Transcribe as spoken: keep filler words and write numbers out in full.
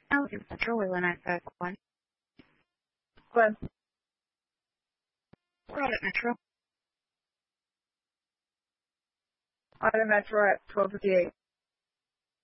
I'll give Metro when I back one. Glenn. Got it, Metro. On to Metro at twelve fifty-eight.